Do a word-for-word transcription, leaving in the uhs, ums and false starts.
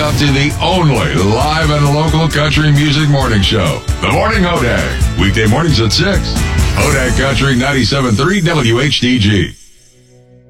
up to the only live and local country music morning show, The Morning Hodag. Weekday mornings at six. Hodag Country ninety-seven point three W H D G.